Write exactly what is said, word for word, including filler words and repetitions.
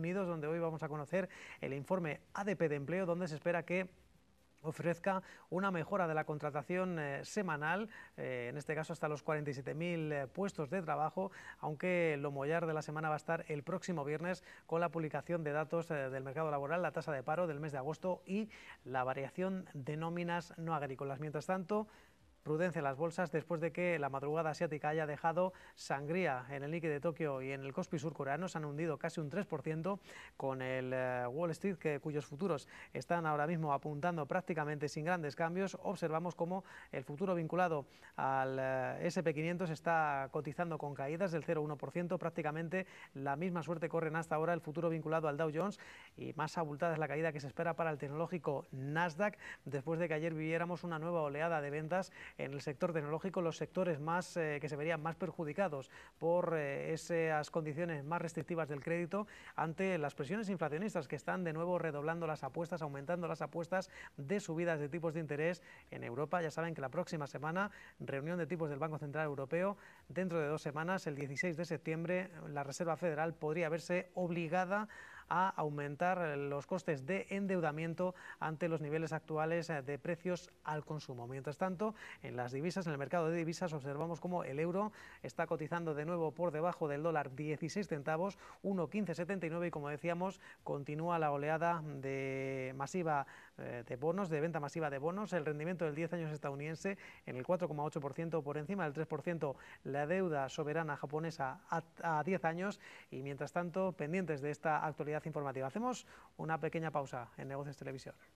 Unidos, donde hoy vamos a conocer el informe A D P de empleo, donde se espera que ofrezca una mejora de la contratación eh, semanal, eh, en este caso hasta los cuarenta y siete mil eh, puestos de trabajo, aunque lo mollar de la semana va a estar el próximo viernes con la publicación de datos eh, del mercado laboral, la tasa de paro del mes de agosto y la variación de nóminas no agrícolas. Mientras tanto, prudencia en las bolsas después de que la madrugada asiática haya dejado sangría en el Nikkei de Tokio y en el Kospi surcoreano. Se han hundido casi un tres por ciento con el uh, Wall Street, que, cuyos futuros están ahora mismo apuntando prácticamente sin grandes cambios. Observamos cómo el futuro vinculado al uh, ese and pe quinientos está cotizando con caídas del cero coma uno por ciento, prácticamente la misma suerte corren hasta ahora el futuro vinculado al Dow Jones, y más abultada es la caída que se espera para el tecnológico Nasdaq, después de que ayer viviéramos una nueva oleada de ventas en el sector tecnológico, los sectores más eh, que se verían más perjudicados por eh, esas condiciones más restrictivas del crédito ante las presiones inflacionistas que están de nuevo redoblando las apuestas, aumentando las apuestas de subidas de tipos de interés en Europa. Ya saben que la próxima semana, reunión de tipos del Banco Central Europeo, dentro de dos semanas, el dieciséis de septiembre, la Reserva Federal podría verse obligada a aumentar los costes de endeudamiento ante los niveles actuales de precios al consumo. Mientras tanto, en las divisas, en el mercado de divisas, observamos cómo el euro está cotizando de nuevo por debajo del dólar dieciséis centavos, uno quince setenta y nueve, y como decíamos, continúa la oleada de masiva eh, de bonos, de venta masiva de bonos. El rendimiento del diez años estadounidense en el cuatro coma ocho por ciento, por encima del tres por ciento la deuda soberana japonesa a, a diez años, y mientras tanto, pendientes de esta actualidad informativa. Hacemos una pequeña pausa en Negocios Televisión.